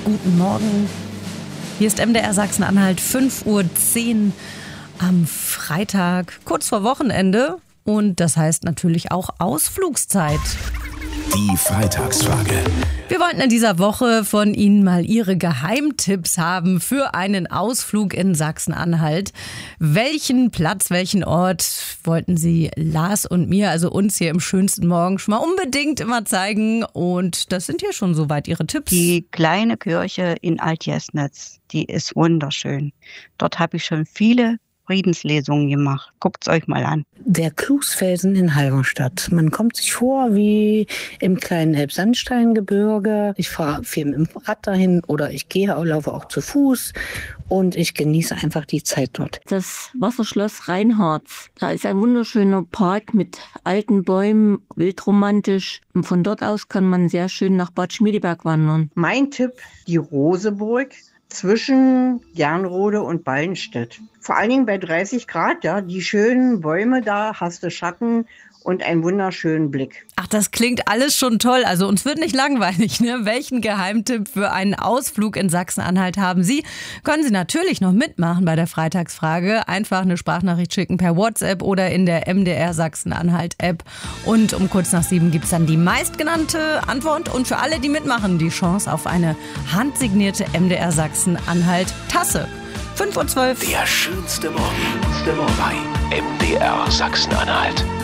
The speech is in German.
guten Morgen. Hier ist MDR Sachsen-Anhalt, 5:10 Uhr am Freitag, kurz vor Wochenende. Und das heißt natürlich auch Ausflugszeit. Die Freitagsfrage. Wir wollten in dieser Woche von Ihnen mal Ihre Geheimtipps haben für einen Ausflug in Sachsen-Anhalt. Welchen Platz, welchen Ort wollten Sie Lars und mir, also uns hier im schönsten Morgen, schon mal unbedingt immer zeigen? Und das sind hier schon soweit Ihre Tipps. Die kleine Kirche in Altjesnitz, die ist wunderschön. Dort habe ich schon viele Friedenslesungen gemacht. Guckt's euch mal an. Der Klusfelsen in Halberstadt. Man kommt sich vor wie im kleinen Elbsandsteingebirge. Ich fahre viel mit dem Rad dahin oder ich laufe auch zu Fuß und ich genieße einfach die Zeit dort. Das Wasserschloss Reinhards. Da ist ein wunderschöner Park mit alten Bäumen, wildromantisch. Und von dort aus kann man sehr schön nach Bad Schmiedeberg wandern. Mein Tipp, die Roseburg zwischen Gernrode und Ballenstedt. Vor allen Dingen bei 30 Grad, ja, die schönen Bäume da, hast du Schatten und einen wunderschönen Blick. Ach, das klingt alles schon toll. Also uns wird nicht langweilig, ne? Welchen Geheimtipp für einen Ausflug in Sachsen-Anhalt haben Sie? Können Sie natürlich noch mitmachen bei der Freitagsfrage. Einfach eine Sprachnachricht schicken per WhatsApp oder in der MDR Sachsen-Anhalt-App. Und um kurz nach 7 gibt es dann die meistgenannte Antwort. Und für alle, die mitmachen, die Chance auf eine handsignierte MDR Sachsen-Anhalt-Tasse. 5:12 Uhr. Der schönste Morgen bei MDR Sachsen-Anhalt.